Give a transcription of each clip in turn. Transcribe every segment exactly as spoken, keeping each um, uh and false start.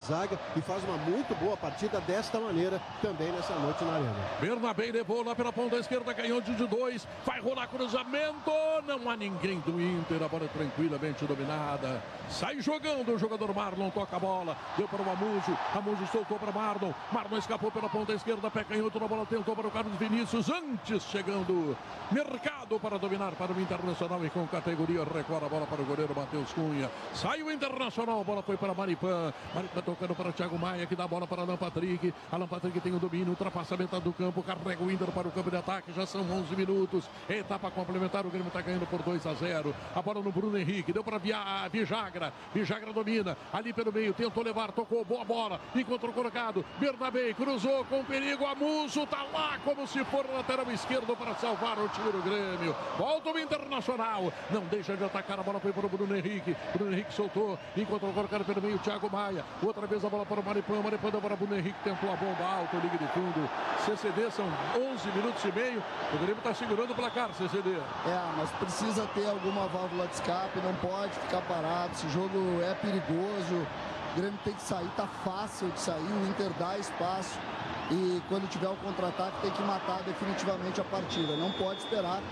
zaga e faz uma muito boa partida desta maneira também nessa noite na Arena. Bernabé levou lá pela ponta esquerda, canhote de dois, vai rolar cruzamento, não há ninguém do Inter, a bola tranquilamente dominada, sai jogando o jogador Marlon, toca a bola, deu para o Amujo, Amujo soltou para Marlon, Marlon escapou pela ponta esquerda, pé canhoto na bola, tentou para o Carlos Vinícius, antes chegando Mercado para dominar para o Internacional e com categoria recua a bola para o goleiro Matheus Cunha, sai o Internacional, a bola foi para Maripan, Maripan tocando para Thiago Maia, que dá a bola para Alan Patrick, Alan Patrick tem o domínio, ultrapassamento do campo, carrega o Inter para o campo de ataque, já são onze minutos, etapa complementar, o Grêmio está ganhando por dois a zero, a bola no Bruno Henrique, deu para Vijagra, Vijagra domina, ali pelo meio, tentou levar, tocou, boa bola, encontrou colocado, Bernabé cruzou com perigo, Amuso tá lá como se for lateral esquerdo para salvar o time do Grêmio, volta o Internacional, não deixa de atacar, a bola foi para o Bruno Henrique, Bruno Henrique soltou, encontrou colocado pelo meio, Thiago Maia, outra vez a bola para o Maripan, Maripan deu para o Bruno Henrique, tentou a bomba alta, liga de fundo, C C D são onze minutos e meio, o Grêmio está segurando o placar, C C D. É, mas precisa ter alguma válvula de escape, não pode ficar parado, esse jogo é perigoso, o Grêmio tem que sair, tá fácil de sair, o Inter dá espaço e quando tiver o contra-ataque tem que matar definitivamente a partida, não pode esperar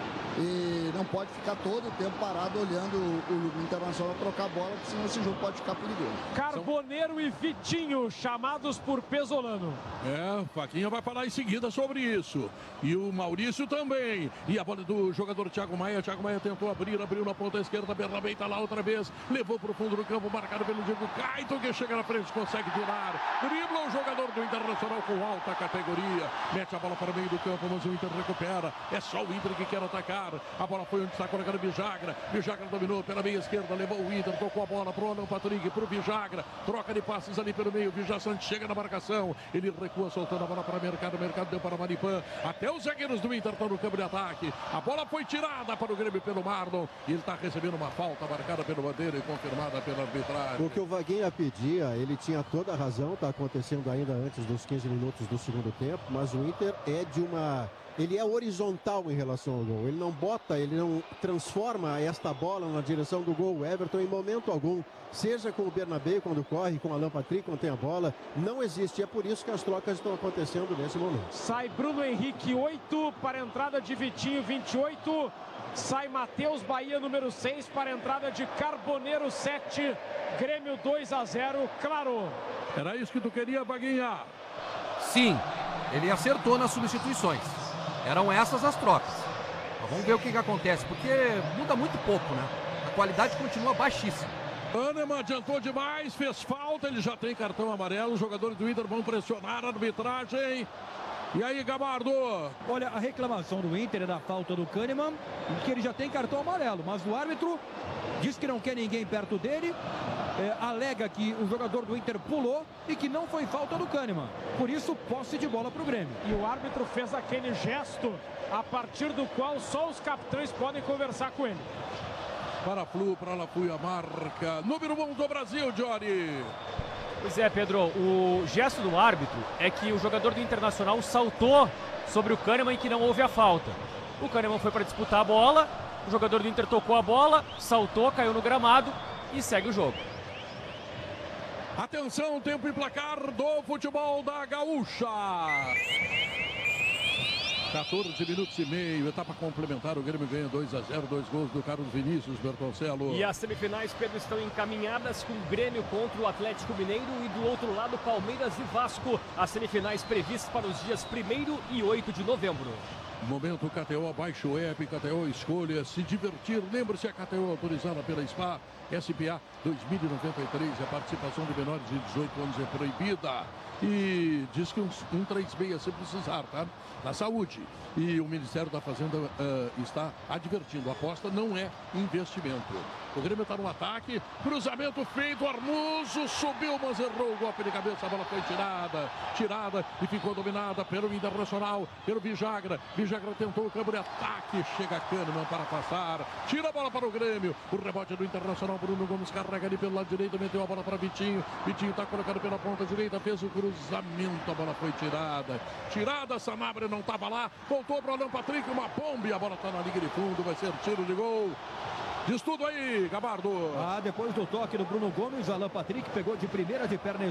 e não pode ficar todo o tempo parado olhando o, o Internacional trocar a bola, porque senão esse jogo pode ficar perigoso. Carboneiro e Vitinho chamados por Pesolano. É, Faquinha vai falar em seguida sobre isso. E o Maurício também. E a bola do jogador Thiago Maia. Thiago Maia tentou abrir, abriu na ponta esquerda. Bernabé está lá outra vez. Levou para o fundo do campo, marcado pelo Diego Caito, que chega na frente, consegue tirar. Dribla o jogador do Internacional com alta categoria. Mete a bola para o meio do campo, mas o Inter recupera. É só o Inter que quer atacar. A bola foi onde está colocando o Vijagra. Vijagra dominou pela meia esquerda, levou o Inter, tocou a bola para o Alan Patrick, para o Vijagra. Troca de passes ali pelo meio. Vija Santos chega na marcação. Ele recua, soltando a bola para o Mercado. Mercado deu para Maripan. Até os zagueiros do Inter estão no campo de ataque. A bola foi tirada para o Grêmio pelo Marlon. E ele está recebendo uma falta marcada pelo Bandeira e confirmada pela arbitragem. O que o Vaguinha pedia, ele tinha toda a razão, está acontecendo ainda antes dos quinze minutos do segundo tempo, mas o Inter é de uma... Ele é horizontal em relação ao gol. Ele não bota, ele não transforma esta bola na direção do gol. O Everton, em momento algum, seja com o Bernabé quando corre, com o Alan Patrick quando tem a bola, não existe. É por isso que as trocas estão acontecendo nesse momento. Sai Bruno Henrique, oito, para a entrada de Vitinho, vinte e oito. Sai Matheus Bahia, número seis, para a entrada de Carboneiro, sete. Grêmio dois a zero, claro. Era isso que tu queria, Vaguinha? Sim, ele acertou nas substituições. Eram essas as trocas. Mas vamos ver o que, que acontece, porque muda muito pouco, né? A qualidade continua baixíssima. Kahneman adiantou demais, fez falta, ele já tem cartão amarelo. Os jogadores do Inter vão pressionar a arbitragem. E aí, Gabardo? Olha, a reclamação do Inter é da falta do Kahneman, que ele já tem cartão amarelo, mas o árbitro diz que não quer ninguém perto dele, é, alega que o jogador do Inter pulou e que não foi falta do Kahneman. Por isso, posse de bola para o Grêmio. E o árbitro fez aquele gesto a partir do qual só os capitães podem conversar com ele. Para Flu, para lá foi a marca. Número um do Brasil, Johnny. Pois é, Pedro, o gesto do árbitro é que o jogador do Internacional saltou sobre o Kahneman e que não houve a falta. O Kahneman foi para disputar a bola, o jogador do Inter tocou a bola, saltou, caiu no gramado e segue o jogo. Atenção, tempo e placar do futebol da Gaúcha. quatorze minutos e meio, etapa complementar, o Grêmio ganha dois a zero, dois gols do Carlos Vinícius, Bertoncello. E as semifinais, Pedro, estão encaminhadas com o Grêmio contra o Atlético Mineiro e do outro lado Palmeiras e Vasco. As semifinais previstas para os dias primeiro e oito de novembro. Momento K T O, baixe o app, K T O, escolha se divertir. Lembre-se, a K T O autorizada pela SPA, S P A dois mil e noventa e três, a participação de menores de dezoito anos é proibida. E diz que um, um três seis se precisar, tá? Na saúde. E o Ministério da Fazenda uh, está advertindo, a aposta não é investimento. O Grêmio está no ataque, cruzamento feito, Armuso subiu, mas errou o golpe de cabeça, a bola foi tirada, tirada e ficou dominada pelo Internacional, pelo Vijagra. Vijagra tentou o campo de ataque, chega Kahneman para passar, tira a bola para o Grêmio, o rebote do Internacional, Bruno Gomes carrega ali pelo lado direito, meteu a bola para Vitinho, Vitinho está colocado pela ponta direita, fez o cruzamento, a bola foi tirada, tirada, Sanabria não estava lá, voltou para o Alan Patrick, uma bomba e a bola está na liga de fundo, vai ser tiro de gol. Diz tudo aí, Gabardo. Ah, depois do toque do Bruno Gomes, Alan Patrick pegou de primeira de perna